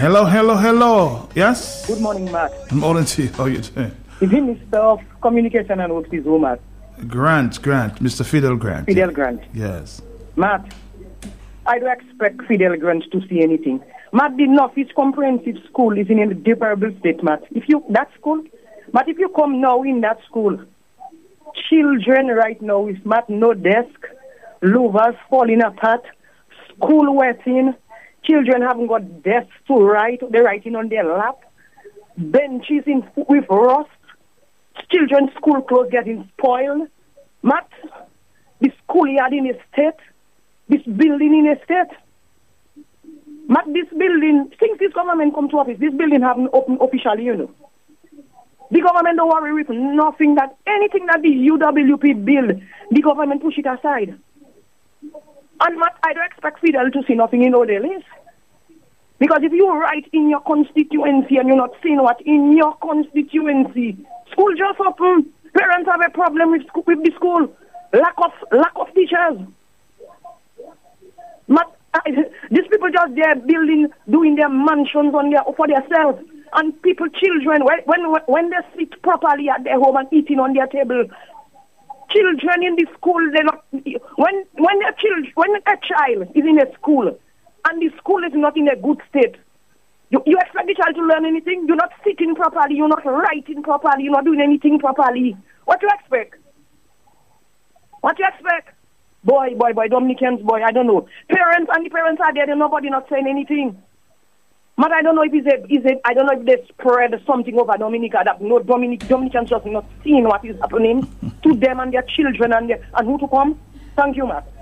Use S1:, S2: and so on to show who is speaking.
S1: Hello, hello, hello. Yes?
S2: Good morning, Matt.
S1: Good morning to you. How are you doing?
S2: Is he Mr. of Communication and Works is who, Matt?
S1: Grant, Mr. Fidel Grant.
S2: Fidel Grant.
S1: Yes.
S2: Matt, I don't expect Fidel Grant to see anything. Matt, the Northeast Comprehensive School is in a deplorable state, Matt. If you come now in that school, children right now with Matt, no desk, louvers falling apart, school wetting, children haven't got desks to write, they're writing on their lap, benches with rust, children's school clothes getting spoiled. Matt, the schoolyard in a state, this building in a state. Matt, this building, since this government come to office, this building haven't opened officially, you know. The government don't worry with nothing, that anything that the UWP build, the government push it aside. And Matt, I don't expect Fidel to see nothing in Odalis. Because if you write in your constituency and you're not seeing what in your constituency, school just open, parents have a problem with the school, lack of teachers. Matt, these people just there building, doing their mansions for themselves. And children, when they sit properly at their home and eating on their table, children in the school, they're not, when a child is in a school and the school is not in a good state, you expect the child to learn anything? You're not sitting properly, you're not writing properly, you're not doing anything properly. What do you expect? Boy, Dominicans, boy, I don't know. The parents are there, nobody not saying anything. But I don't know if I don't know if they spread something over Dominica that no Dominicans just not seeing what is happening to them and their children and who to come. Thank you, Matt.